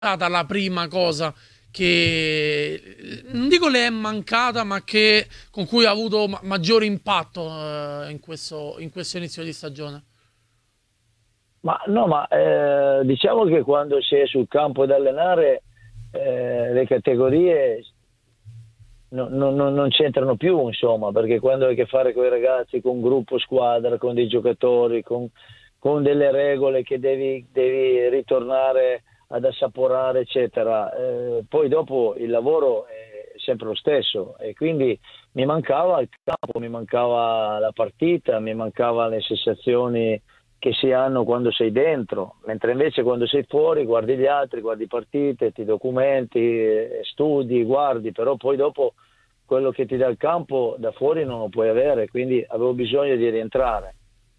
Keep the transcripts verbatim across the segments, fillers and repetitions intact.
stata la prima cosa che non dico le è mancata, ma che con cui ha avuto ma- maggiore impatto eh, in questo, in questo inizio di stagione? Ma no, ma eh, diciamo che quando si è sul campo ad allenare, eh, le categorie no- no- no- non c'entrano più, insomma, perché quando hai a che fare con i ragazzi, con un gruppo squadra, con dei giocatori, con, con delle regole che devi, devi ritornare ad assaporare, eccetera, eh, poi dopo il lavoro è sempre lo stesso e quindi mi mancava il campo, mi mancava la partita, mi mancava le sensazioni che si hanno quando sei dentro, mentre invece quando sei fuori guardi gli altri, guardi partite, ti documenti, eh, studi, guardi, però poi dopo quello che ti dà il campo da fuori non lo puoi avere, quindi avevo bisogno di rientrare.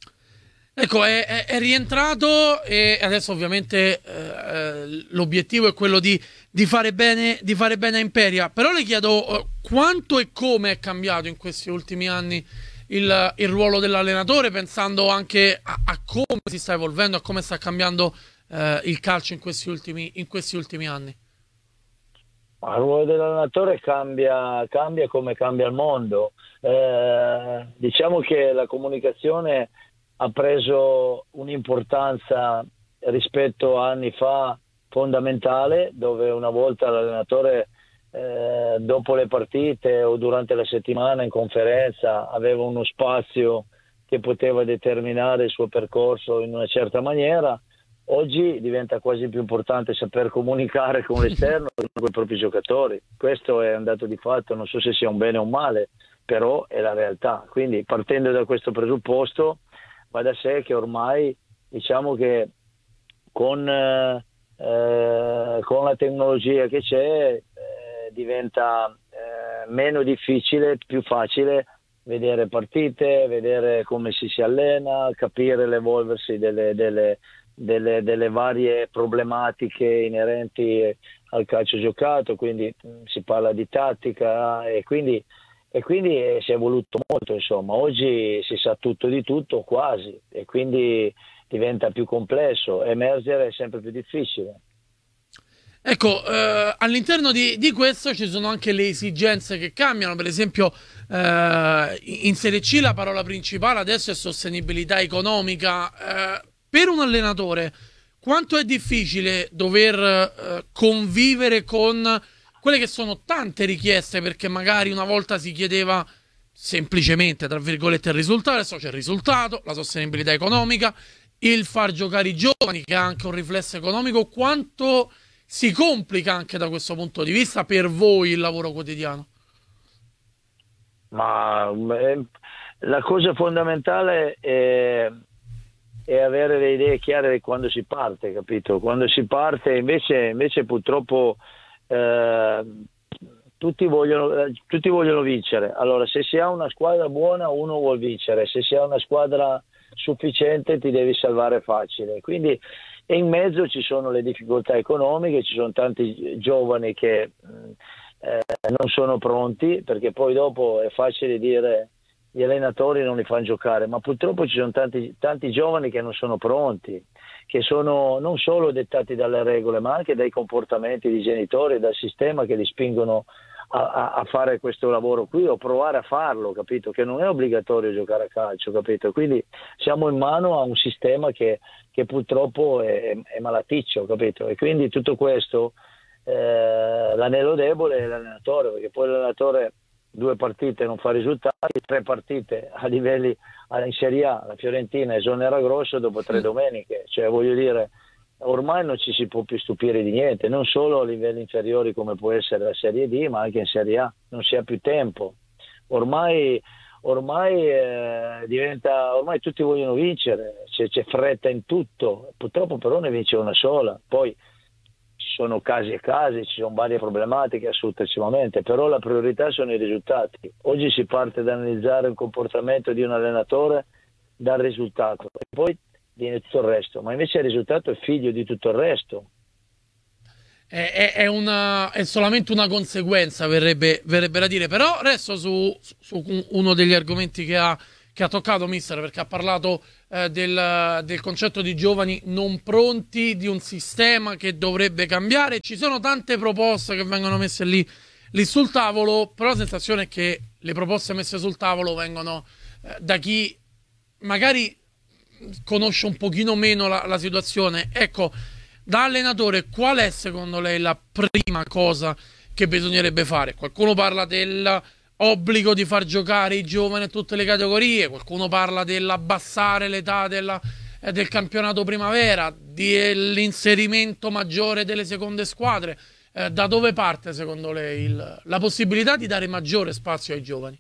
Ecco, è, è- è rientrato e adesso ovviamente eh, eh, l'obiettivo è quello di, di fare bene, di fare bene a Imperia. Però le chiedo eh, quanto e come è cambiato in questi ultimi anni il, il ruolo dell'allenatore, pensando anche a, a come si sta evolvendo, a come sta cambiando eh, il calcio in questi ultimi, in questi ultimi anni. Ma il ruolo dell'allenatore cambia, cambia come cambia il mondo. Eh, diciamo che la comunicazione ha preso un'importanza rispetto a anni fa fondamentale, dove una volta l'allenatore eh, dopo le partite o durante la settimana in conferenza aveva uno spazio che poteva determinare il suo percorso in una certa maniera. Oggi diventa quasi più importante saper comunicare con l'esterno che con i propri giocatori. Questo è un dato di fatto, non so se sia un bene o un male, però è la realtà. Quindi partendo da questo presupposto va da sé che ormai diciamo che con, eh, eh, con la tecnologia che c'è eh, diventa eh, meno difficile, più facile vedere partite, vedere come si si allena, capire l'evolversi delle, delle, delle, delle varie problematiche inerenti al calcio giocato, quindi mh, si parla di tattica e quindi, e quindi eh, si è evoluto molto, insomma. Oggi si sa tutto di tutto, quasi, e quindi diventa più complesso, emergere è sempre più difficile. Ecco, eh, all'interno di, di questo ci sono anche le esigenze che cambiano. Per esempio, eh, in Serie C la parola principale adesso è sostenibilità economica. Eh, per un allenatore, quanto è difficile dover eh, convivere con quelle che sono tante richieste, perché magari una volta si chiedeva semplicemente, tra virgolette, il risultato, adesso c'è il risultato, la sostenibilità economica, il far giocare i giovani, che ha anche un riflesso economico. Quanto si complica anche da questo punto di vista per voi il lavoro quotidiano? Ma eh, la cosa fondamentale è, è avere le idee chiare di quando si parte, capito? Quando si parte invece, invece purtroppo eh, tutti vogliono, eh, tutti vogliono vincere. Allora, se si ha una squadra buona, uno vuol vincere, se si ha una squadra sufficiente ti devi salvare facile. Quindi, e in mezzo ci sono le difficoltà economiche, ci sono tanti giovani che mh, eh, non sono pronti, perché poi dopo è facile dire gli allenatori non li fanno giocare, ma purtroppo ci sono tanti, tanti giovani che non sono pronti, che sono non solo dettati dalle regole, ma anche dai comportamenti dei genitori e dal sistema che li spingono a, a- a fare questo lavoro qui o provare a farlo, capito? Che non è obbligatorio giocare a calcio, capito? Quindi siamo in mano a un sistema che, che purtroppo è, è malaticcio, capito? E quindi tutto questo, eh, l'anello debole è l'allenatore, perché poi l'allenatore due partite non fa risultati, tre partite a livelli in Serie A, la Fiorentina esonera Grosso dopo tre domeniche, cioè voglio dire, ormai non ci si può più stupire di niente, non solo a livelli inferiori come può essere la Serie D, ma anche in Serie A, non si ha più tempo. Ormai, ormai eh, diventa, ormai tutti vogliono vincere, c'è, c'è fretta in tutto, purtroppo però ne vince una sola, poi ci sono casi e casi, ci sono varie problematiche assolutamente, però la priorità sono i risultati. Oggi si parte da analizzare il comportamento di un allenatore dal risultato e poi viene tutto il resto, ma invece il risultato è figlio di tutto il resto. È, è- è una- è solamente una conseguenza, verrebbe, verrebbe da dire. Però resto su, su uno degli argomenti che ha, che ha toccato, mister, perché ha parlato eh, del, del concetto di giovani non pronti, di un sistema che dovrebbe cambiare. Ci sono tante proposte che vengono messe lì, lì sul tavolo, però la sensazione è che le proposte messe sul tavolo vengono eh, da chi magari conosce un pochino meno la, la situazione. Ecco, da allenatore, qual è secondo lei la prima cosa che bisognerebbe fare? Qualcuno parla dell'obbligo di far giocare i giovani a tutte le categorie, qualcuno parla dell'abbassare l'età della, eh, del campionato primavera, dell'inserimento maggiore delle seconde squadre. Eh, da dove parte secondo lei il, la possibilità di dare maggiore spazio ai giovani?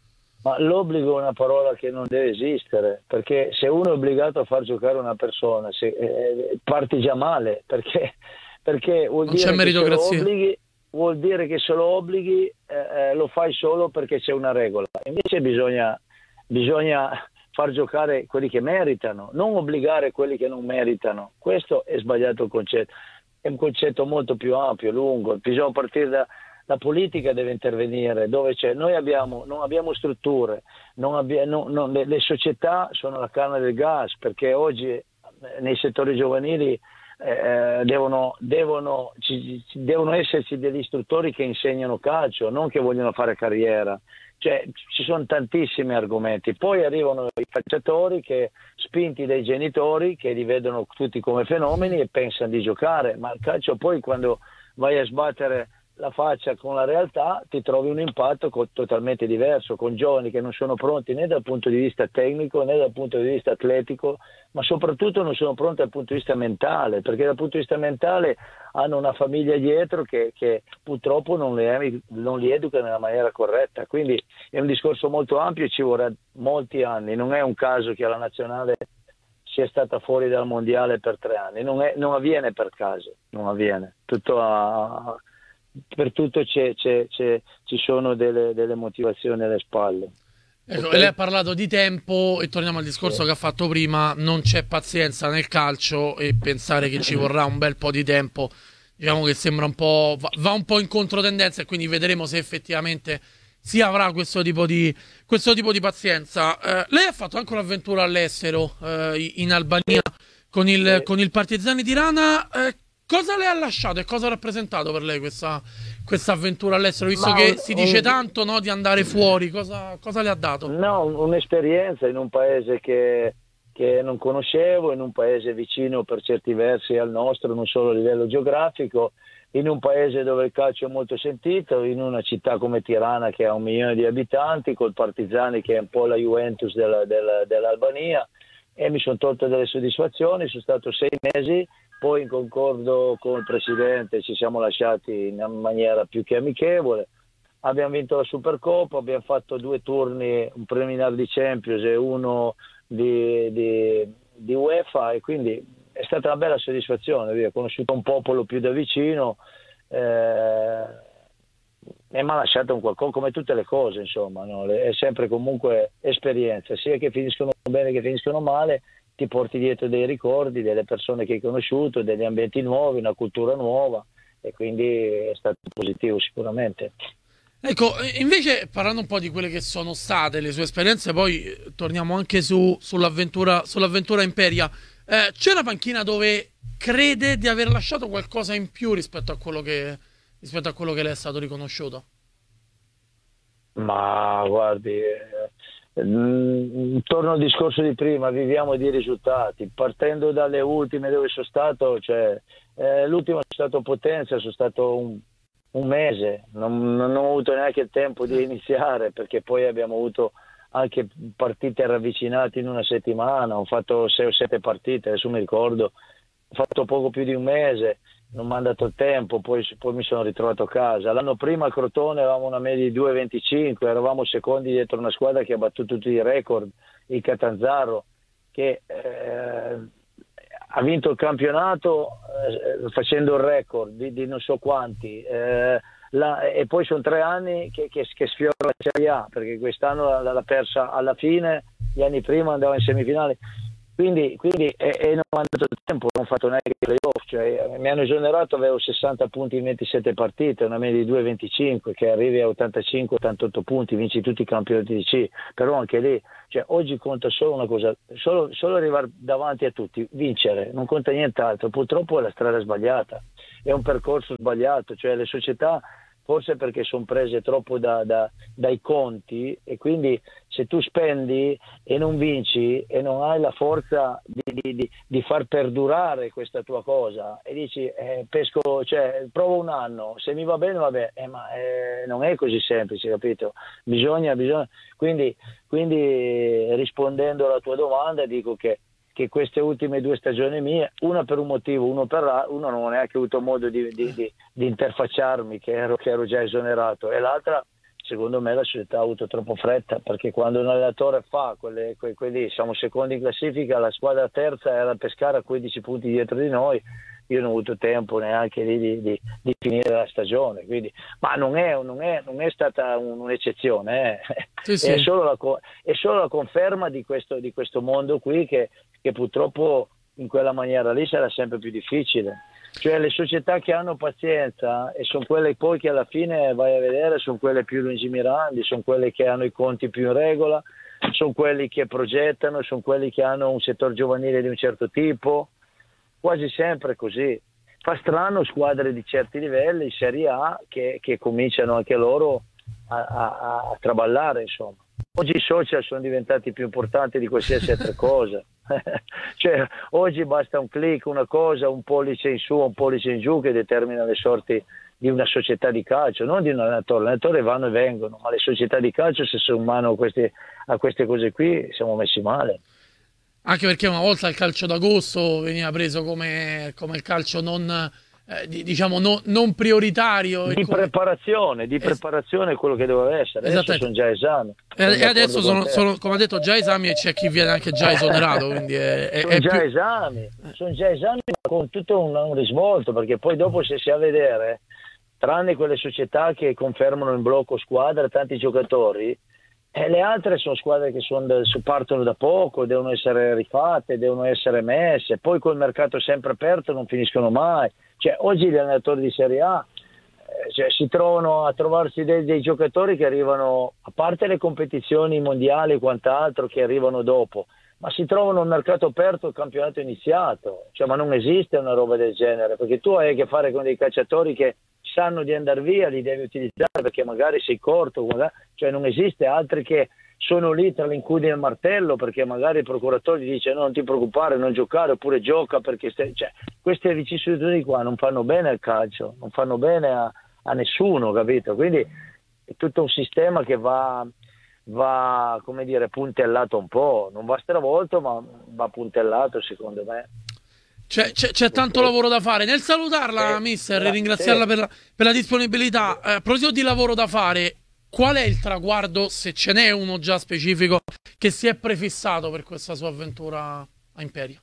Ma l'obbligo è una parola che non deve esistere, perché se uno è obbligato a far giocare una persona, se, eh, parti già male, perché, perché vuol, non dire c'è meritocrazia. Che se lo obblighi, vuol dire che se lo obblighi eh, lo fai solo perché c'è una regola. Invece bisogna, bisogna far giocare quelli che meritano, non obbligare quelli che non meritano. Questo è sbagliato il concetto, è un concetto molto più ampio, lungo, bisogna partire da... La politica deve intervenire dove c'è. Noi abbiamo, non abbiamo strutture, non abbia, no, no, le, le società sono la canna del gas, perché oggi eh, nei settori giovanili eh, devono, devono, ci, ci, devono esserci degli istruttori che insegnano calcio, non che vogliono fare carriera. Cioè, ci sono tantissimi argomenti. Poi arrivano i calciatori che, spinti dai genitori, che li vedono tutti come fenomeni e pensano di giocare, ma il calcio poi, quando vai a sbattere la faccia con la realtà, ti trovi un impatto co- totalmente diverso, con giovani che non sono pronti né dal punto di vista tecnico né dal punto di vista atletico, ma soprattutto non sono pronti dal punto di vista mentale, perché dal punto di vista mentale hanno una famiglia dietro che, che purtroppo non li, non li educa nella maniera corretta. Quindi è un discorso molto ampio e ci vorrà molti anni. Non è un caso che la nazionale sia stata fuori dal mondiale per tre anni, non, è, non avviene per caso, non avviene. Tutto a, per tutto c'è, c'è, c'è, ci sono delle, delle motivazioni alle spalle. Ecco, Okay? lei ha parlato di tempo e torniamo al discorso sì. che ha fatto prima. Non c'è pazienza nel calcio e pensare che ci vorrà un bel po' di tempo, diciamo che sembra un po', va, va un po' in controtendenza, e quindi vedremo se effettivamente si avrà questo tipo di, questo tipo di pazienza. Eh, lei ha fatto anche un'avventura all'estero, eh, in Albania con il, Sì. con il Partizani Tirana. Eh, Cosa le ha lasciato e cosa ha rappresentato per lei questa, questa avventura all'estero? Visto Ma che un, si dice un, tanto, no, di andare fuori, cosa, cosa le ha dato? no, un'esperienza in un paese che, che non conoscevo, in un paese vicino per certi versi al nostro, non solo a livello geografico, in un paese dove il calcio è molto sentito, in una città come Tirana che ha un milione di abitanti, col Partizani che è un po' la Juventus della, della, dell'Albania, e mi sono tolto delle soddisfazioni. Sono stato sei mesi. Poi in concordo con il presidente ci siamo lasciati in maniera più che amichevole, abbiamo vinto la Supercoppa, abbiamo fatto due turni, un preliminare di Champions e uno di, di, di UEFA, e quindi è stata una bella soddisfazione. Ho conosciuto un popolo più da vicino eh, e mi ha lasciato un qualcosa, come tutte le cose, insomma, no? È sempre comunque esperienza, sia che finiscono bene che finiscono male. Ti porti dietro dei ricordi, delle persone che hai conosciuto, degli ambienti nuovi, una cultura nuova, e quindi è stato positivo sicuramente. Ecco, invece parlando un po' di quelle che sono state le sue esperienze, poi eh, torniamo anche su, sull'avventura, sull'avventura Imperia. Eh, c'è una panchina dove crede di aver lasciato qualcosa in più rispetto a quello che, rispetto a quello che le è stato riconosciuto? Ma guardi, eh, Mm, torno al discorso di prima, viviamo di risultati, partendo dalle ultime dove sono stato, cioè, eh, l'ultimo è stato Potenza, sono stato un, un mese, non, non ho avuto neanche il tempo di iniziare, perché poi abbiamo avuto anche partite ravvicinate in una settimana, ho fatto sei o sette partite, adesso mi ricordo, ho fatto poco più di un mese, non mi ha dato il tempo, poi, poi mi sono ritrovato a casa. L'anno prima a Crotone avevamo una media di due virgola venticinque, eravamo secondi dietro una squadra che ha battuto tutti i record, il Catanzaro, che eh, ha vinto il campionato eh, facendo il record di, di non so quanti, eh, la, e poi sono tre anni che, che, che sfiora la Serie A, perché quest'anno l'ha persa alla fine, gli anni prima andava in semifinale. Quindi, quindi e, e non hanno dato tempo, non ho fatto neanche i playoff, cioè, mi hanno esonerato, avevo sessanta punti in ventisette partite, una media di due virgola venticinque, che arrivi a ottantacinque ottantotto punti, vinci tutti i campionati di C, però anche lì, cioè, oggi conta solo una cosa, solo, solo arrivare davanti a tutti, vincere, non conta nient'altro. Purtroppo è la strada sbagliata, è un percorso sbagliato, cioè le società forse perché sono prese troppo da, da, dai conti, e quindi se tu spendi e non vinci e non hai la forza di, di, di, di far perdurare questa tua cosa e dici eh, pesco, cioè provo un anno, se mi va bene vabbè, eh, ma eh, non è così semplice, capito? Bisogna, bisogna quindi, quindi rispondendo alla tua domanda dico che che queste ultime due stagioni mie, una per un motivo, uno per l'altro, uno non ho neanche avuto modo di, di, di, di interfacciarmi, che ero, che ero già esonerato, e l'altra, secondo me, la società ha avuto troppo fretta, perché quando un allenatore fa quelle, que, quelli, siamo secondi in classifica, la squadra terza era Pescara a quindici punti dietro di noi, io non ho avuto tempo neanche di, di, di, di finire la stagione, quindi, ma non è, non è, non è stata un, un'eccezione, eh. Sì, sì. È, solo la, è solo la conferma di questo, di questo mondo qui che, che purtroppo in quella maniera lì sarà sempre più difficile. Cioè le società che hanno pazienza e sono quelle poi che alla fine vai a vedere sono quelle più lungimiranti, sono quelle che hanno i conti più in regola, sono quelli che progettano, sono quelli che hanno un settore giovanile di un certo tipo, quasi sempre così. Fa strano squadre di certi livelli in Serie A che, che cominciano anche loro a, a, a traballare, insomma. Oggi i social sono diventati più importanti di qualsiasi altra cosa. Cioè, oggi basta un click, una cosa, un pollice in su, un pollice in giù che determina le sorti di una società di calcio, non di un allenatore. Gli allenatori vanno e vengono, ma le società di calcio, se sono in mano a queste, a queste cose qui, siamo messi male. Anche perché una volta il calcio d'agosto veniva preso come, come il calcio non, eh, diciamo, no, non prioritario. Di come... preparazione, di preparazione è quello che deve essere. Adesso sono già esami. Sono e adesso sono, sono, come ha detto, già esami, e c'è chi viene anche già esonerato. Quindi è, è, sono è già più... esami, sono già esami con tutto un, un risvolto, perché poi dopo se si va a vedere, tranne quelle società che confermano in blocco squadra tanti giocatori, e le altre sono squadre che sono, partono da poco, devono essere rifatte, devono essere messe, poi col mercato sempre aperto non finiscono mai. Cioè, oggi gli allenatori di Serie A eh, cioè, si trovano a trovarsi dei, dei giocatori che arrivano, a parte le competizioni mondiali e quant'altro che arrivano dopo, ma si trovano al mercato aperto, il campionato iniziato. Cioè, ma non esiste una roba del genere, perché tu hai a che fare con dei calciatori che sanno di andare via, li devi utilizzare perché magari sei corto, magari, cioè non esiste. Altri che sono lì tra l'incudine e il martello perché magari il procuratore gli dice no, non ti preoccupare, non giocare, oppure gioca perché stai... cioè, queste vicissitudini qua non fanno bene al calcio, non fanno bene a, a nessuno, capito? Quindi è tutto un sistema che va, va, come dire, puntellato un po', non va stravolto ma va puntellato, secondo me. C'è, c'è, c'è tanto lavoro da fare. Nel salutarla, eh, mister, e ringraziarla sì. per, la, per la disponibilità, eh, a proposito di lavoro da fare, qual è il traguardo, se ce n'è uno già specifico, che si è prefissato per questa sua avventura a Imperia?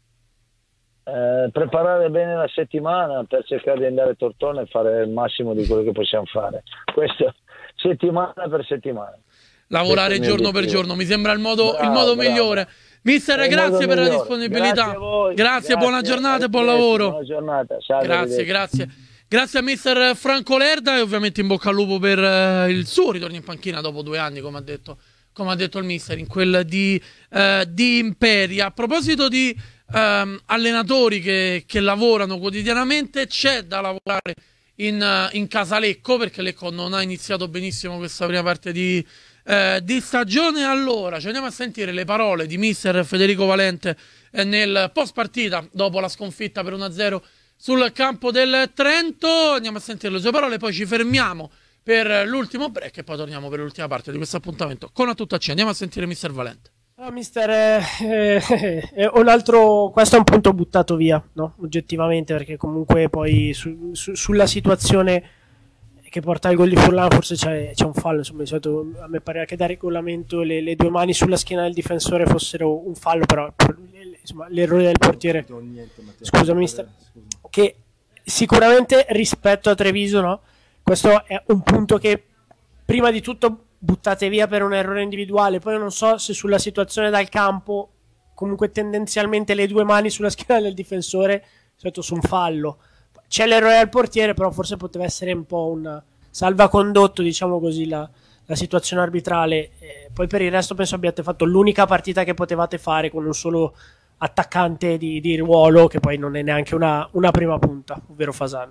Eh, preparare bene la settimana per cercare di andare tortone e fare il massimo di quello che possiamo fare. Questo settimana per settimana. Lavorare giorno per giorno, mi sembra il modo, bravo, il modo bravo. migliore. Mister, è grazie per migliore. la disponibilità. Grazie, a voi. grazie, grazie buona giornata e buon lavoro. Buona giornata. Salve, grazie, grazie. Grazie a mister Franco Lerda e ovviamente in bocca al lupo per uh, il suo ritorno in panchina dopo due anni, come ha detto, come ha detto il mister, in quel di, uh, di Imperia. A proposito di um, allenatori che, che lavorano quotidianamente, c'è da lavorare in, uh, in casa Lecco, perché Lecco non ha iniziato benissimo questa prima parte di... Eh, di stagione. Allora ci andiamo a sentire le parole di mister Federico Valente eh, nel post partita dopo la sconfitta per uno a zero sul campo del Trento. Andiamo a sentire le sue parole, poi ci fermiamo per l'ultimo break e poi torniamo per l'ultima parte di questo appuntamento con A Tutto A C. Andiamo a sentire mister Valente. Ah, mister, eh, eh, eh, un altro, questo è un punto buttato via, no? Oggettivamente, perché comunque poi su, su, sulla situazione che porta il gol di Furlan forse c'è, c'è un fallo, insomma. Di solito a me pare che da regolamento le, le due mani sulla schiena del difensore fossero un fallo, però insomma, l'errore del portiere, scusa mister, che sicuramente rispetto a Treviso, no? Questo è un punto che prima di tutto buttate via per un errore individuale, poi non so se sulla situazione dal campo comunque tendenzialmente le due mani sulla schiena del difensore, soprattutto su un fallo. C'è l'errore al portiere, però forse poteva essere un po' un salvacondotto, diciamo così, la, la situazione arbitrale. Eh, poi per il resto penso abbiate fatto l'unica partita che potevate fare con un solo attaccante di, di ruolo, che poi non è neanche una, una prima punta, ovvero Fasan.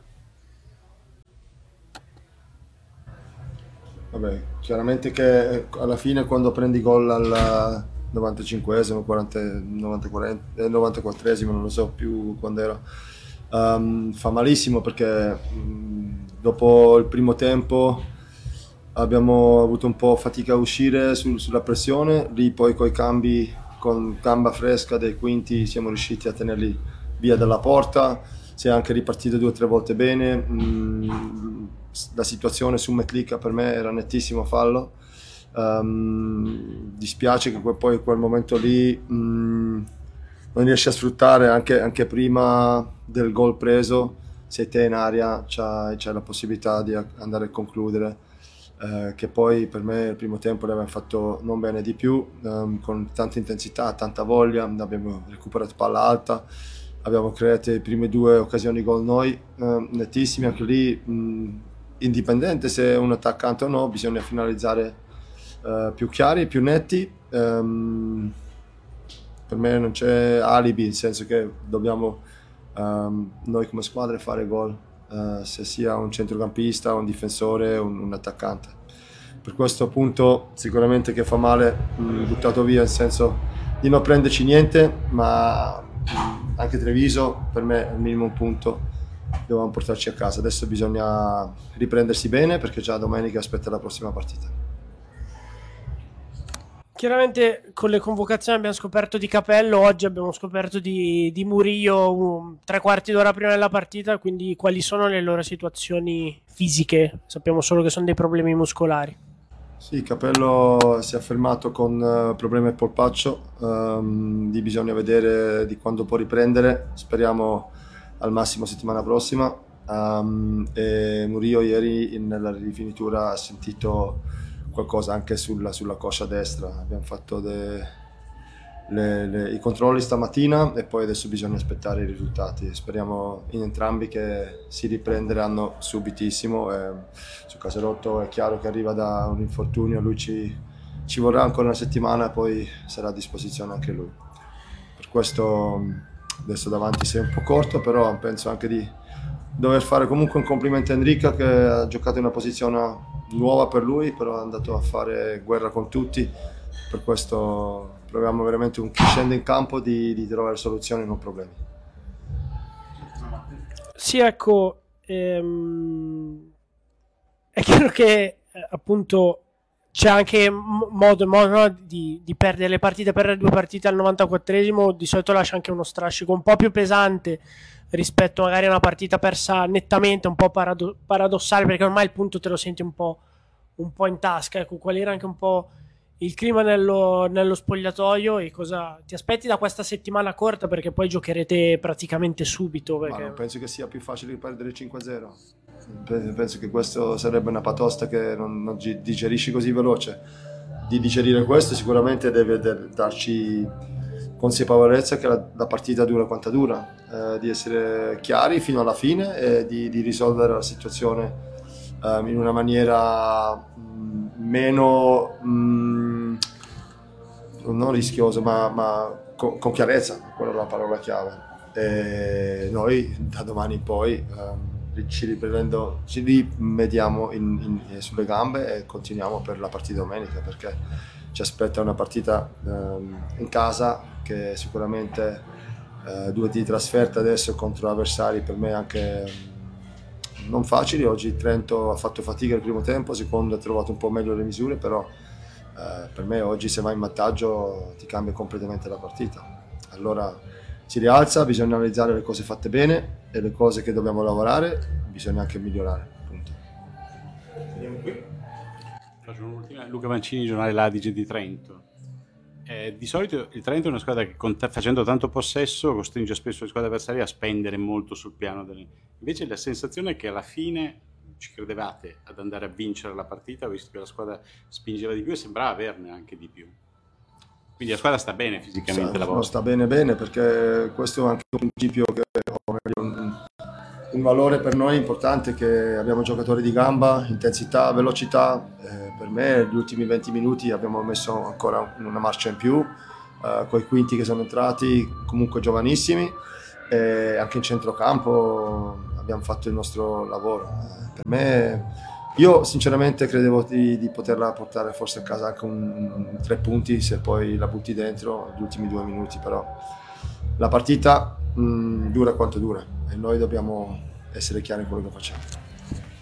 Vabbè, chiaramente che alla fine quando prendi gol al novantacinquesimo, quaranta, novanta, quaranta, novantaquattresimo, non lo so più quando era, um, fa malissimo perché um, dopo il primo tempo abbiamo avuto un po' fatica a uscire sul, sulla pressione, lì poi coi cambi, con gamba fresca dei quinti siamo riusciti a tenerli via dalla porta, si è anche ripartito due o tre volte bene. Mm, la situazione su Metlica per me era nettissimo fallo, um, dispiace che poi quel momento lì mm, non riesci a sfruttare anche, anche prima del gol preso, sei te in aria, c'hai, c'hai la possibilità di andare a concludere, eh, che poi per me il primo tempo l'abbiamo fatto non bene di più, um, con tanta intensità, tanta voglia, abbiamo recuperato palla alta, abbiamo creato le prime due occasioni gol noi, eh, nettissimi, anche lì mh, indipendente se è un attaccante o no, bisogna finalizzare uh, più chiari, più netti. Um, per me non c'è alibi, nel senso che dobbiamo um, noi come squadra fare gol, uh, se sia un centrocampista, un difensore, un, un attaccante. Per questo punto sicuramente che fa male, mh, buttato via, nel senso di non prenderci niente, ma mh, anche Treviso per me è il minimo punto. Dovevamo portarci a casa, adesso bisogna riprendersi bene perché già domenica aspetta la prossima partita. Chiaramente con le convocazioni abbiamo scoperto di Capello, oggi abbiamo scoperto di, di Murillo um, tre quarti d'ora prima della partita, quindi quali sono le loro situazioni fisiche? Sappiamo solo che sono dei problemi muscolari. Sì, Capello si è fermato con uh, problemi al polpaccio, um, di bisogna vedere di quando può riprendere, speriamo al massimo settimana prossima. Um, e Murillo ieri nella rifinitura ha sentito qualcosa anche sulla, sulla coscia destra, abbiamo fatto de, le, le, i controlli stamattina e poi adesso bisogna aspettare i risultati, speriamo in entrambi che si riprenderanno subitissimo. E su Caserotto è chiaro che arriva da un infortunio, lui ci, ci vorrà ancora una settimana e poi sarà a disposizione anche lui, per questo adesso davanti sei un po' corto, però penso anche di dover fare comunque un complimento a Enrica che ha giocato in una posizione nuova per lui, però è andato a fare guerra con tutti, per questo proviamo veramente un chi scende in campo di, di trovare soluzioni, non problemi. Sì, ecco, ehm, è chiaro che eh, appunto c'è anche modo, modo no, di, di perdere le partite, perdere due partite al novantaquattresimo di solito lascia anche uno strascico un po' più pesante rispetto magari a una partita persa nettamente, un po' parado- paradossale, perché ormai il punto te lo senti un po', un po' in tasca. Ecco, qual era anche un po' il clima nello, nello spogliatoio e cosa ti aspetti da questa settimana corta, perché poi giocherete praticamente subito. Perché... Ma non penso che sia più facile perdere cinque a zero. Penso che questo sarebbe una patosta che non, non digerisci così veloce. Di digerire questo sicuramente deve darci consapevolezza che la, la partita dura quanta dura, eh, di essere chiari fino alla fine e di, di risolvere la situazione eh, in una maniera mh, meno mh, non rischiosa ma, ma con, con chiarezza, quella è la parola chiave. E noi da domani in poi um, ci riprendendo, ci rimediamo in, in, sulle gambe e continuiamo per la partita domenica, perché ci aspetta una partita um, in casa che sicuramente uh, due di trasferta adesso contro avversari per me anche um, non facili. Oggi Trento ha fatto fatica il primo tempo, secondo ha trovato un po' meglio le misure, però uh, per me oggi se vai in vantaggio ti cambia completamente la partita. Allora si rialza, bisogna analizzare le cose fatte bene e le cose che dobbiamo lavorare bisogna anche migliorare. Appunto. Vediamo qui. Faccio un'ultima. Luca Mancini, giornale L'Adige di Trento. Eh, di solito il Trento è una squadra che t- facendo tanto possesso costringe spesso le squadre avversarie a spendere molto sul piano delle... Invece la sensazione è che alla fine ci credevate ad andare a vincere la partita, visto che la squadra spingeva di più e sembrava averne anche di più. Quindi la squadra sta bene fisicamente, sta, la no, vostra. sta bene bene, perché questo è anche un principio che un, un valore per noi importante, che abbiamo giocatori di gamba, intensità, velocità. Eh, per me gli ultimi venti minuti abbiamo messo ancora una marcia in più, eh, con i quinti che sono entrati, comunque giovanissimi, e anche in centrocampo abbiamo fatto il nostro lavoro. Eh, per me, io sinceramente credevo di, di poterla portare forse a casa anche un, un tre punti, se poi la butti dentro gli ultimi due minuti, però la partita mh, dura quanto dura e noi dobbiamo essere chiari in quello che facciamo.